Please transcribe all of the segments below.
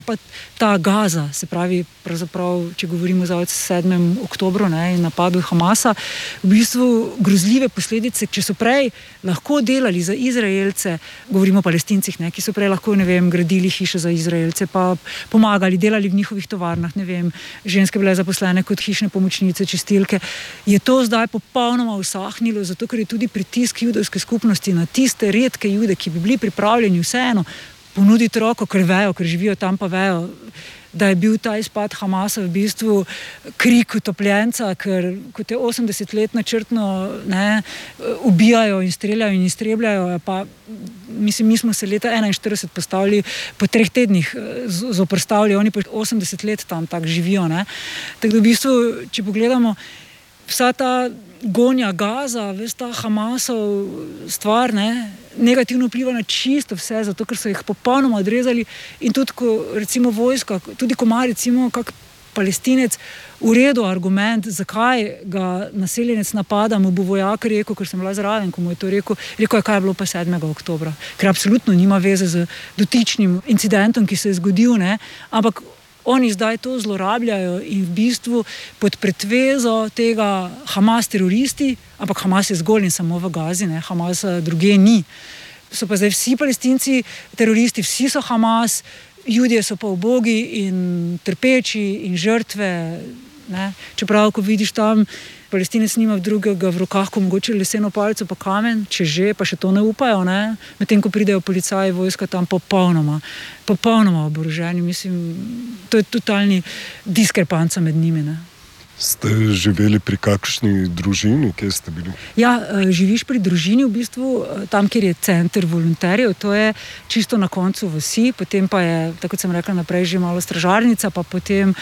Pa ta Gaza, se pravi, pravzaprav, če govorimo za 7. oktobru, ne, in napadu Hamasa, v bistvu grozljive posledice, če so prej lahko delali za Izraelce, govorimo o Palestincih, ne, ki so prej lahko, ne vem, gradili hiše za Izraelce, pa pomagali, delali v njihovih tovarnah, ne vem, ženske bile zaposlene kot hišne pomočnice, čistilke, je to zdaj popolnoma usahnilo, zato ker je tudi pritisk judovske skupnosti na tiste redke Jude, ki bi bili pripravljeni vseeno ponuditi roko, ker vejo, ker živijo tam, pa vejo, da je bil ta izpad Hamasa v bistvu krik utopljenca, ker kot je 80 let načrtno, ne, ubijajo in streljajo in iztrebljajo, pa mislim, mi smo se leta 41 postavili po 3 tednih zoprstavili, oni pa 80 let tam tako živijo, ne. Tako da v bistvu, če pogledamo, vsa ta gonja Gaza, ves ta Hamasov stvar, ne, negativno vpliva na čisto vse, zato ker so jih popolnoma odrezali in tudi, ko recimo vojska, tudi ko ima recimo kak Palestinec v redu argument, zakaj ga naseljenec napada, mu bo vojak rekel, ker sem bila zraven, ko mu je to rekel je, kaj je bilo pa 7. oktobra, ker absolutno nima veze z dotičnim incidentom, ki se je zgodil, ne, ampak oni zdaj to zlorabljajo in v bistvu pod pretvezo tega Hamas teroristi, ampak Hamas je zgolj in samo v Gazi, ne, Hamasa druge ni. So pa zdaj vsi Palestinci teroristi, vsi so Hamas, Judje so pa ubogi in trpeči in žrtve, ne. Čeprav, ko vidiš tam, Palestinec nima drugega v rokah, ko mogoče leseno palico pa kamen, če že, pa še to ne upajo, ne. Medtem, ko pridejo policaji, vojska tam popolnoma oboroženi, mislim, to je totalni diskrepanca med njimi, ne. Ste živeli pri kakšni družini, kje ste bili? Ja, živiš pri družini v bistvu, tam, kjer je center volonterjev, to je čisto na koncu vasi, potem pa je, tako kot sem rekla, naprej že malo stražarnica, pa potem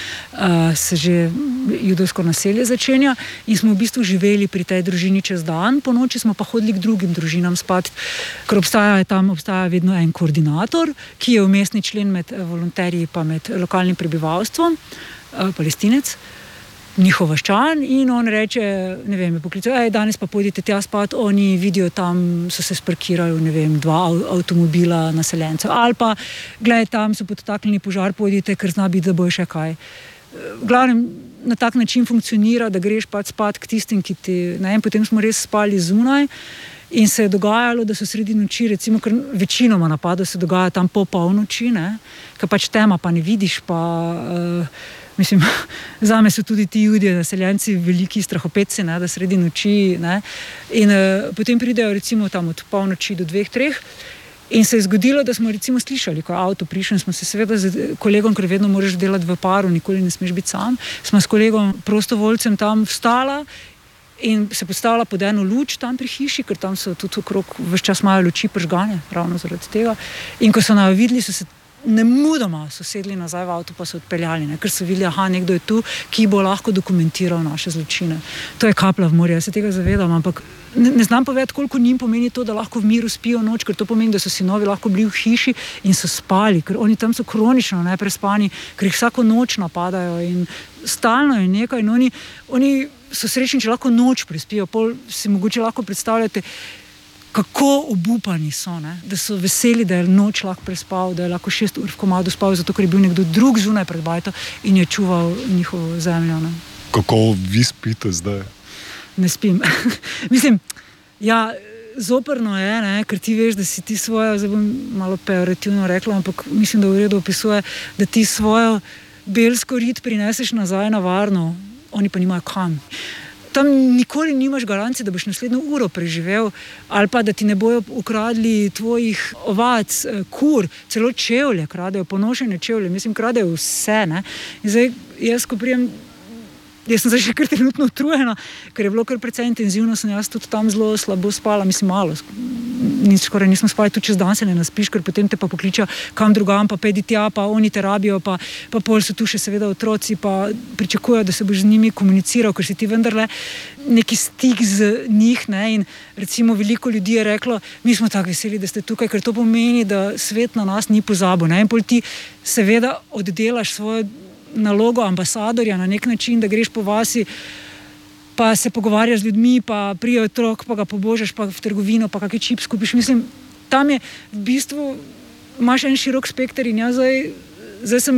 se že judovsko naselje začenja in smo v bistvu živeli pri tej družini čez dan, po noči smo pa hodili k drugim družinam spat, ker obstaja vedno en koordinator, ki je vmesni člen med volonterji pa med lokalnim prebivalstvom, Palestinec, njihov vaščan, in on reče, ne vem, je poklical, danes pa pojdite tja spat, oni vidijo tam, so se sparkirali, ne vem, 2 avtomobila naseljencev, ali pa, glej, tam so podtaknili požar, pojdite, ker zna biti, da bo še kaj. V glavnem, na tak način funkcionira, da greš pač spat k tistim, ki ti, ne, in potem smo res spali zunaj in se je dogajalo, da so sredi noči, recimo, ker večinoma napadov se dogaja tam po polnoči, ne, ker pač tema pa ne vidiš, pa mislim, zame so tudi ti Judje, naseljenci, veliki strahopetci, ne, da sredi noči, ne, in potem pridejo recimo tam od polnoči do 2-3 in se je zgodilo, da smo recimo slišali, ko je avto prišel, smo se seveda z kolegom, ker vedno moraš delati v paru, nikoli ne smeš biti sam, smo s kolegom prostovoljcem tam vstala in se postavila pod eno luč tam pri hiši, ker tam so tudi okrog ves čas imajo luči prižgane, ravno zaradi tega, in ko so nas videli, so se nemudoma so sedli nazaj v avto pa so odpeljali, ne, ker so videli, nekdo je tu, ki bo lahko dokumentiral naše zločine. To je kaplja v morje, jaz se tega zavedam, ampak ne znam povedati, koliko njim pomeni to, da lahko v miru spijo noč, ker to pomeni, da so sinovi lahko bili v hiši in so spali, ker oni tam so kronično neprespani, ker jih vsako noč napadajo in stalno je nekaj in oni so srečni, če lahko noč prespijo, pol si mogoče lahko predstavljate, kako obupani so, ne? Da so veseli, da je noč lahko prespal, da je lahko 6 ur v komadu spal, zato ker je bil nekdo drug zunaj pred bajto in je čuval njihovo zemljo. Ne? Kako vi spite zdaj? Ne spim. Mislim, ja, zoprno je, ne? Ker ti veš, da si ti svojo, zdaj bom malo pejorativno rekla, ampak mislim, da v redu opisuje, da ti svojo belsko rit prineseš nazaj na varno, oni pa nimajo kam. Tam nikoli nimaš garancije, da boš naslednjo uro preživel, ali pa da ti ne bojo ukradli tvojih ovac, kur, celo čevlje kradejo, ponošene čevlje, mislim, kradejo vse, ne. In zdaj, jaz, ko prijem, jaz sem zdaj še kar trenutno utrujena, ker je bilo kar precej intenzivno, sem jaz tudi tam zelo slabo spala, mislim, malo, skoraj nismo spali, tudi čez dan se ne naspiš, ker potem te pa pokliča kam drugam, pa pedi tja, pa oni te rabijo, pa pol so tu še seveda otroci, pa pričakujejo, da se boš z njimi komuniciral, ker si ti vendarle neki stik z njih, ne, in recimo veliko ljudi je reklo, mi smo tako veseli, da ste tukaj, ker to pomeni, da svet na nas ni pozabil, ne, in pol ti seveda oddelaš svojo nalogo ambasadorja na nek način, da greš po vasi, pa se pogovarjaš z ljudmi, pa prije otrok, pa ga pobožaš, pa v trgovino, pa kakšen čips kupiš. Mislim, tam je v bistvu, imaš en širok spekter in jaz zdaj zdaj sem